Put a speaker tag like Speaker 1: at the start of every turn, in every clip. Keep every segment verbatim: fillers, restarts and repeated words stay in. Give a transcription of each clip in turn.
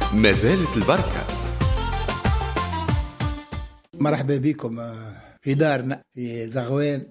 Speaker 1: ما زالت البركة.
Speaker 2: مرحبا بكم في دارنا في زغوان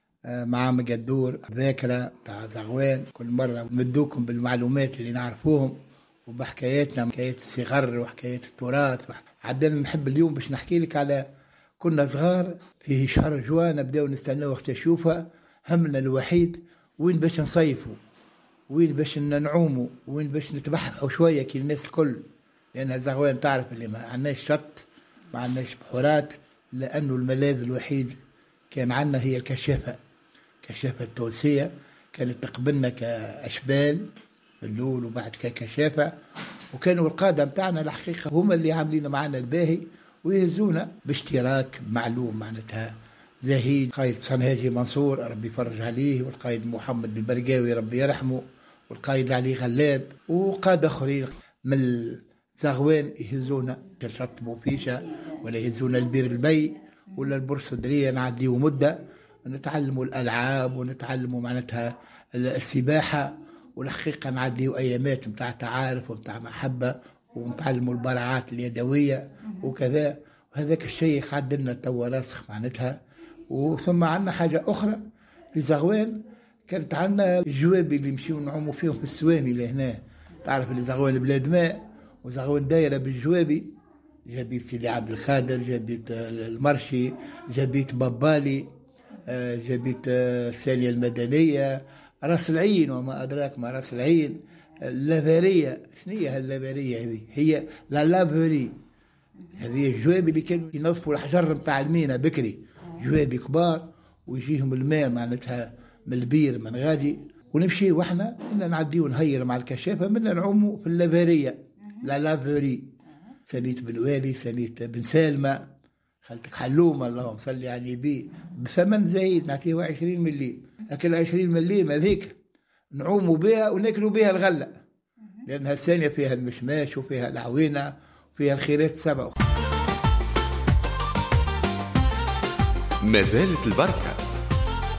Speaker 2: مع مقدور ذاكرة تاع زغوان. كل مرة نمدوكم بالمعلومات اللي نعرفوهم وبحكاياتنا، حكايات الصغر وحكايات التراث. عدنا نحب اليوم باش نحكي لك على كنا صغار في شهر جوان، نبداو نستناو وقت نشوفها. همنا الوحيد وين باش نصيفوا، وين باش نعوموا، وين باش نتبحروا شويه كي الناس الكل، لان زغوان تعرف اللي ما عندناش شط، ما عندناش بحورات، لانه الملاذ الوحيد كان عندنا هي الكشافه. الكشافه التونسيه كانت تقبلنا كاشبال في الاول وبعد ككشافه، وكانوا القاده نتاعنا الحقيقه هما اللي عاملين معنا الباهي ويهزونا باشتراك معلوم. معناتها زهيد قائد صنهاجي منصور ربي يفرج عليه، والقائد محمد البرقاوي ربي يرحمه، والقائد علي غلاب، وقادة اخرين من زغوان يهزونا شط بوفيشة، ولا يهزونا البير البي ولا البورصدرية. نعديو مدة نتعلموا الألعاب ونتعلموا معناتها السباحة، والحقيقة نعديو أيامات متاع تعارف ومتاع محبة، ونتعلموا البراعات اليدوية وكذا. وهذاك الشيء قعدنا توا راسخ معناتها. وثم عندنا حاجة أخرى في زغوان، كانت عندنا الجوابي اللي مشيو نعوموا فيهم في السواني لهنا. تعرف اللي زغوان بلاد ماء، وزغوان دايرة بالجوابي، جابيت سيدي عبد الخادر، جابيت المرشي، جابيت بابالي، جابيت سالية المدنية، راس العين وما أدراك ما راس العين، اللافارية. شنو هي اللافارية هذه؟ هي لا لافاري، هذه الجوابي اللي كانوا ينظفوا الحجر نتاع المينا بكري، جوابي كبار ويجيهم الماء معناتها من البير من غادي، ونمشي واحنا كنا نعديو نهير مع الكشافه منا نعوموا في اللافاريه لا لافوري. ساليت بن والي، ساليت بن سالمه، خالتك حلومه اللهم صل على النبي، بثمن زايد نعطيه عشرين مليم. لكن عشرين مليم هذيك نعوموا بها وناكلوا بها الغله، لانها الثانيه فيها المشماش وفيها العوينه وفيها الخيرات السبع.
Speaker 1: ما زالت البركة.